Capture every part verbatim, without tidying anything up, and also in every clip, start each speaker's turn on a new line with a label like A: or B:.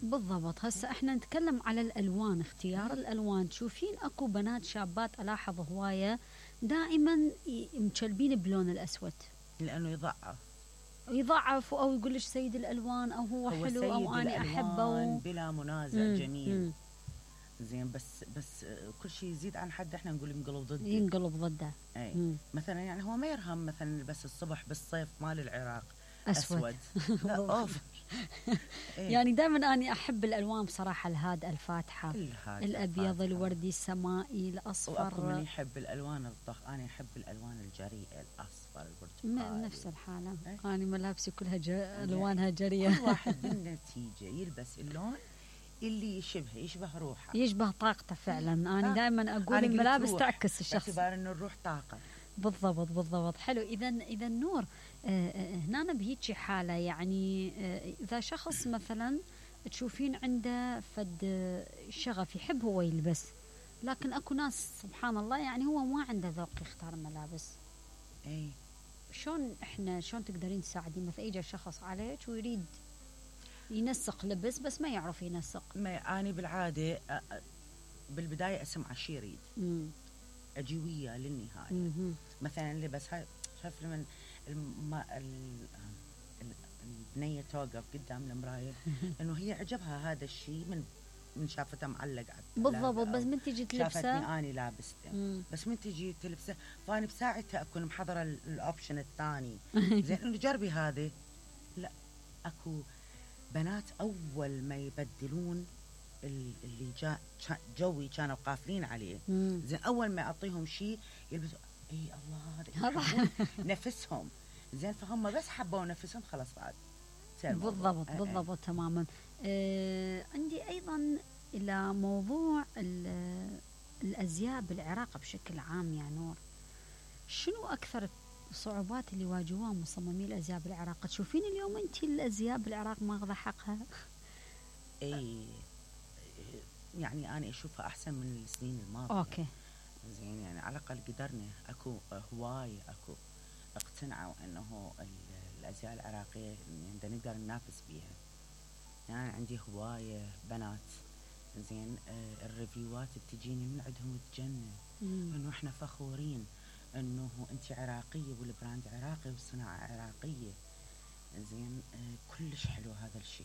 A: بالضبط. هسه احنا نتكلم على الالوان، اختيار الالوان. تشوفين اكو بنات شابات الاحظ هوايه دائما ي- مشلبين بلون الاسود
B: لانه يضعف
A: يضعف، او يقول لك سيد الالوان، او هو,
B: هو
A: حلو، او
B: سيد
A: انا احبه و...
B: بلا منازع
A: مم.
B: جميل.
A: مم.
B: زين بس بس كل شيء يزيد عن حد احنا نقول ينقلب ضده.
A: ينقلب ضده.
B: اي
A: مم.
B: مثلا يعني هو ما يرهم مثلا بس الصبح بالصيف مال العراق
A: اسود,
B: أسود. لا اوفر.
A: إيه؟ يعني دائما اني احب الالوان بصراحه، الهاد الفاتحه،
B: الهاد
A: الابيض
B: الفاتحة.
A: الوردي السمائي الاصفر.
B: واكو من يحب الالوان الضخ، انا احب الالوان الجريئه، الاصفر البرتقالي.
A: نفس الحاله.
B: ايه؟
A: انا ملابسي كلها ج... الوانها جريه.
B: كل واحد بالنتيجه يلبس اللون اللي يشبه يشبه روحه،
A: يشبه طاقته فعلا. انا
B: آه.
A: دائما اقول الملابس تعكس الشخص.
B: باعتبار انه الروح طاقه.
A: بالضبط بالضبط. حلو. اذا اذا نور، آه هنا بهيجي حاله يعني، آه اذا شخص مثلا تشوفين عنده فد شغف يحب هو يلبس، لكن اكو ناس سبحان الله يعني هو ما عنده ذوق يختار ملابس.
B: اي
A: شلون احنا شلون تقدرين تساعدين؟ مثلا يجي شخص عليك ويريد ينسق لبس بس ما يعرف ينسق.
B: ما أنا بالعادة بالبداية أسمع شي يريد، أجي وياه للنهاية.
A: مم.
B: مثلا لبس هاي، شايف لمن الم... البنية توقف قدام المراية إنه هي عجبها هذا الشيء من من شافتها معلق على
A: بالضبط. بس من تجي تلبسه،
B: شافتني أنا لابسته، بس من تجي تلبسه فأنا بساعتها أكون محضرة الأوبشن الثاني. زين إنه جربي هذه. لا، أكو بنات أول ما يبدلون اللي جاء جوي كانوا قافلين عليه، زين أول ما أعطيهم شيء يلبسوا إي الله هذا نفسهم. زين فهم بس حبوا نفسهم خلاص بعد.
A: بالضبط أه بالضبط أه. تماما. آه عندي أيضا إلى موضوع الأزياء بالعراق بشكل عام يا نور. شنو أكثر الصعوبات اللي واجهوها مصممي الأزياء بالعراق؟ تشوفين اليوم أنت الأزياء بالعراق ماخذة حقها؟
B: اي يعني أنا أشوفها أحسن من السنين الماضية.
A: أوكي.
B: زين يعني على الأقل قدرنا أكو هواية أكو اقتنعوا أنه الأزياء العراقية يعني نقدر ننافس بيها. يعني عندي هواية بنات زين آه الريفيوات بتجيني من عندهم تجنن إنه إحنا فخورين انه انت عراقيه والبراند عراقي والصناعه عراقيه. زين آه كلش حلو هذا الشيء.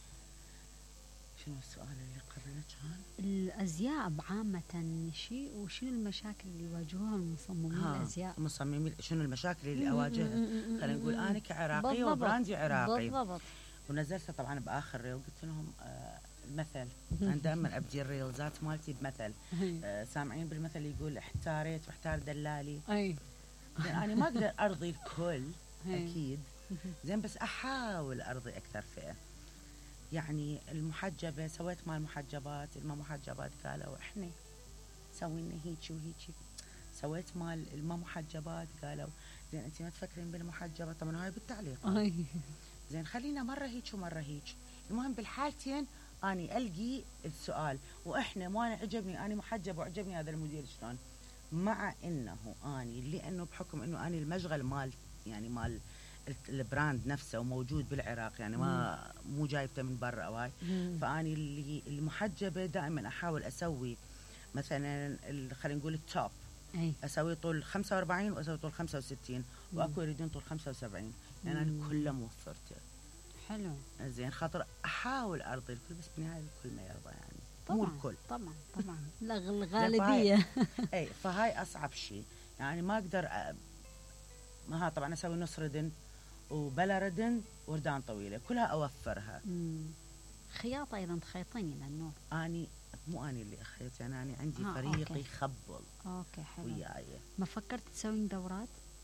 B: شنو السؤال اللي قبله كان؟
A: الازياء بعامه شيء، وشنو المشاكل اللي يواجهوها المصممين الازياء؟
B: مصممين شنو المشاكل اللي اواجهها؟ خلينا نقول انا كعراقيه وبراندي عراقي.
A: بالضبط.
B: ونزلتها طبعا باخر ريل قلت لهم آه المثل. انا دائما ابدي الريلزات مالتي بمثل. آه سامعين بالمثل يقول احتاريت واحتار دلالي.
A: اي
B: انا ما اقدر ارضي الكل اكيد. زين بس احاول ارضي اكثر فئه. يعني المحجبه سويت مال محجبات، الما محجبات قالوا احنا سوينا هيك وهيك. سويت مال الما محجبات قالوا زين انت ما تفكرين بالمحجبات. طبعا هاي بالتعليق. زين خلينا مره هيك ومره هيك. المهم بالحالتين اني القي السؤال، واحنا ما أنا عجبني اني محجب وعجبني هذا المدير شلون. مع انه اني لانه بحكم انه اني المشغل مال يعني مال البراند نفسه وموجود بالعراق، يعني ما مو جايبته من برا او هاي. فاني اللي المحجبه دائما احاول اسوي مثلا خلينا نقول التوب
A: أي.
B: اسوي طول خمسة وأربعين واسوي طول خمسة وستين، واكو يريدون طول خمسة وسبعين، لان يعني انا كله موفرته.
A: حلو.
B: زين خاطر احاول ارضي الكل، بس بالنهايه الكل ما يرضى يعني.
A: طبعا
B: مو الكل.
A: طبعا طبعا الغالبيه.
B: اي فهاي اصعب شيء. يعني ما اقدر أ... ما ها طبعا اسوي نص ردن وبلا ردن وردان طويله كلها اوفرها.
A: امم خياطه ايضا تخيطين الى النور؟
B: اني مو اني اللي اخيط، يعني انا عندي
A: آه
B: فريق
A: أوكي.
B: يخبل.
A: اوكي حلو.
B: وياي.
A: ما فكرت تسوين دورات؟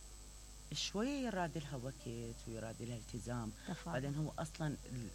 B: شويه يراد لها وقت ويراد لها التزام. بعدين هو اصلا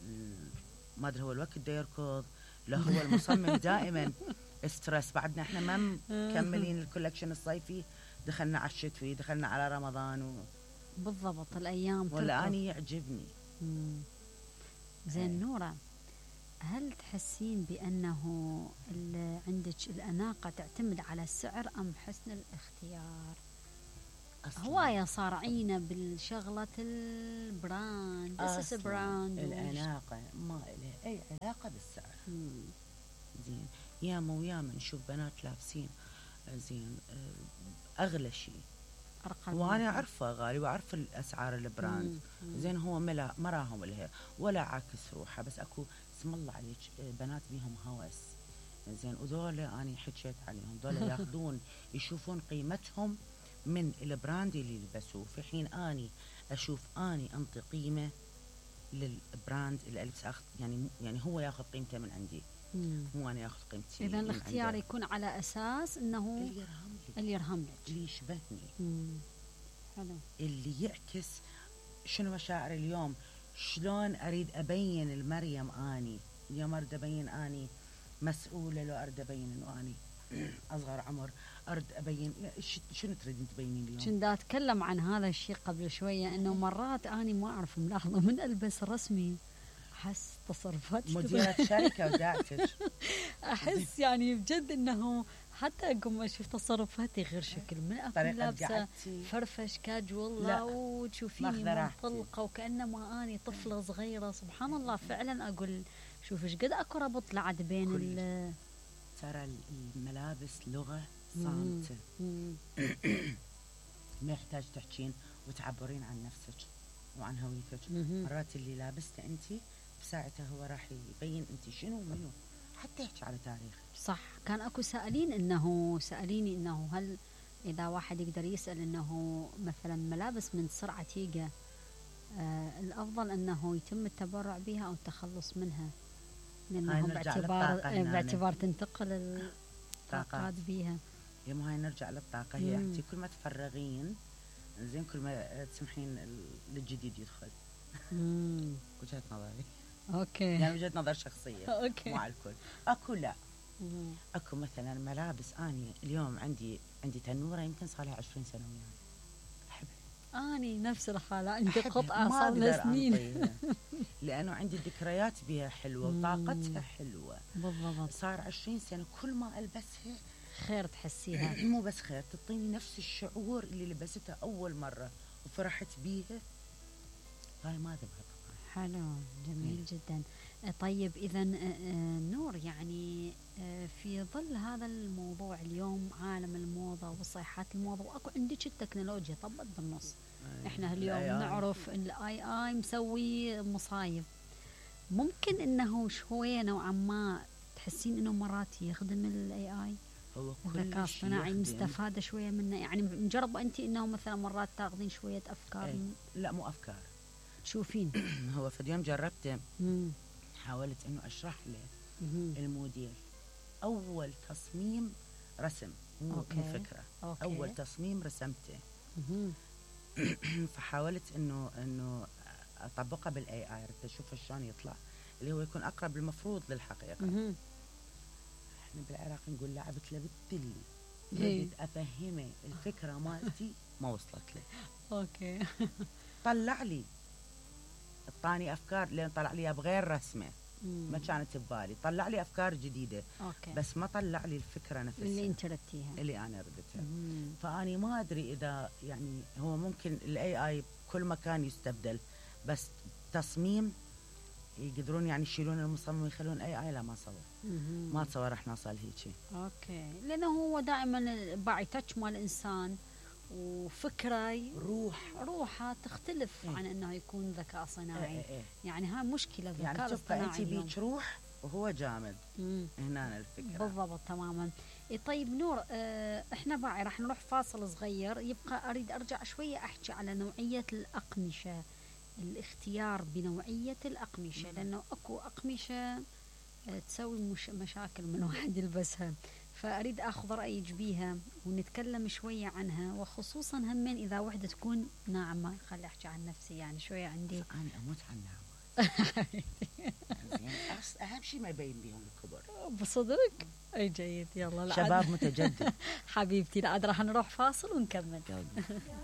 B: ما ادري هو الوقت دا يركض، لا هو المصمم دائما ستريس. بعدنا احنا ما مكملين الكولكشن الصيفي، دخلنا على الشتوي، دخلنا على رمضان و...
A: بالضبط الايام
B: ولا اني يعجبني.
A: مم. زين نورة، هل تحسين بانه عندك الاناقه تعتمد على السعر ام حسن الاختيار؟ هواية صارعينة بالشغلة البراند اساس براند
B: الاناقة ما لها اي علاقة بالسعر. مم. زين ياما وياما نشوف بنات لابسين زين اغلى شيء وانا اعرفه غالي واعرف الاسعار البراند. زين هو ملا مراهم لها ولا عاكس روحها، بس اكو اسم الله عليك بنات بيهم هوس. زين وذولا اني حكيت عليهم، ذولا ياخذون يشوفون قيمتهم من البراند اللي يلبسوه، في حين اني اشوف اني انطي قيمه للبراند اللي البس اخذ يعني يعني هو ياخذ قيمته من عندي. مم. مو انا ياخذ قيمتي.
A: اذا الاختيار يكون على اساس انه
B: اللي يرهم لي
A: اللي يرهم لك
B: اللي يشبهني.
A: مم. حلو.
B: اللي يعكس شنو مشاعري اليوم، شلون اريد ابين المريم اني اليوم، اريد ابين اني مسؤوله، لو اريد ابين انه اني اصغر عمر، اريد ابين شنو تريدين تبينين اليوم.
A: كنت اتكلم عن هذا الشيء قبل شويه، انه مرات اني ما اعرف ملاحظه من البس رسمي احس تصرفات
B: مديرة شركة ودعتك
A: احس يعني بجد انه حتى اقوم اشوف تصرفاتي غير شكل، من اكون لابسه فرفش كاجوال وتشوفيني منطلقه وكانما اني طفله صغيره. سبحان الله فعلا اقول شوف ايش قد اكو ربط لعد بين ال
B: ترى الملابس لغه صامته ما يحتاج تحكين وتعبرين عن نفسك وعن هويتك. مرات اللي لابسته انت بساعتها هو راح يبين انت شنو ومنو، حتى يحكي على تاريخ.
A: صح. كان اكو سائلين انه ساليني انه هل اذا واحد يقدر يسال انه مثلا ملابس من سرعه تيجا آه الافضل انه يتم التبرع بها او التخلص منها، لانه باعتبار باعتبار تنتقل الطاقات بيها.
B: يا مو هاي نرجع للطاقه. هي انت كل ما تفرغين زين كل ما تسمحين للجديد يدخل. امم وجهه نظري.
A: اوكي.
B: يعني وجهه نظر شخصيه.
A: اوكي.
B: مو على الكل. اكو لا. مم. اكو مثلا ملابس اني اليوم عندي عندي تنوره يمكن صار لها عشرين سنه وياي. احبها.
A: اني نفس الحاله عندي قطعه صار لها سنين.
B: لانه عندي ذكريات بها حلوه وطاقتها حلوه.
A: بالضبط.
B: صار عشرين سنه كل ما البسها
A: خير تحسيها.
B: مو بس خير، تعطيني نفس الشعور اللي لبستها اول مره وفرحت بيها. هاي ما ذبحت.
A: حلو جميل جدا. طيب اذا نور، يعني في ظل هذا الموضوع اليوم عالم الموضه وصيحات الموضه واكو عندك التكنولوجيا طبت بالنص. احنا اليوم نعرف ان الاي اي مسوي مصايب، ممكن انه شويه نوعا ما تحسين انه مرات يخدم الاي اي
B: هو
A: الذكاء الصناعي مستفاده شويه منه، يعني مجربه انت انه مثلا مرات تاخذين شويه افكار؟
B: أي. لا مو افكار،
A: تشوفين.
B: هو في اليوم جربته. حاولت انه اشرح له الموديل اول تصميم رسم مو
A: أوكي.
B: مو فكره. أوكي. اول تصميم رسمته. فحاولت انه انه اطبقه بالاي اي، اريد اشوف شلون يطلع اللي هو يكون اقرب المفروض للحقيقه. مه. احنا بالعراق نقول لعبت له بالتلي، بديت افهمه الفكره مالتي ما وصلت له.
A: اوكي.
B: طلع لي اعطاني افكار لان طلع لي بغير رسمه مم. ما كانت ببالي، طلع لي افكار جديده.
A: أوكي.
B: بس ما طلع لي الفكره نفسها
A: اللي انت ردتيها
B: اللي انا ردتها. فاني ما ادري اذا يعني هو ممكن الاي اي كل مكان يستبدل، بس تصميم يقدرون يعني يشيلون المصمم ويخلون اي اي. لا ما صور مم. ما تصور راح نوصل هيك.
A: اوكي. لانه هو دائما باعي تاتش مال الانسان وفكره
B: روح
A: روحها تختلف ايه. عن انه يكون ذكاء صناعي.
B: ايه ايه.
A: يعني هاي مشكله الذكاء
B: يعني
A: الاصطناعي.
B: انت بيك روح وهو جامد. مم. هنا الفكره
A: بالضبط تماما. إيه طيب نور، اه احنا باعي راح نروح فاصل صغير، يبقى اريد ارجع شويه احكي على نوعيه الاقمشه، الاختيار بنوعيه الاقمشه. مم. لانه اكو اقمشه اه تسوي مش مشاكل من واحد يلبسها، فأريد أخذ رأيك بيها ونتكلم شوية عنها، وخصوصا همين إذا وحدة تكون ناعمة. خلي أحكي عن نفسي، يعني شوية عندي
B: أنا أموت عن النعمة. زين أهم شيء ما يبين بيهم الكبر.
A: بصدق؟ أي جيد. يلا
B: شباب متجدد.
A: حبيبتي، لا راح نروح فاصل ونكمل.